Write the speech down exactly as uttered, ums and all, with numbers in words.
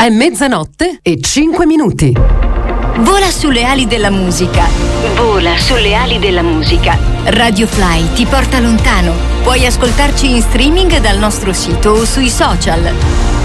È mezzanotte e cinque minuti. Vola sulle ali della musica. Vola sulle ali della musica. Radio Fly ti porta lontano. Puoi ascoltarci in streaming dal nostro sito o sui social.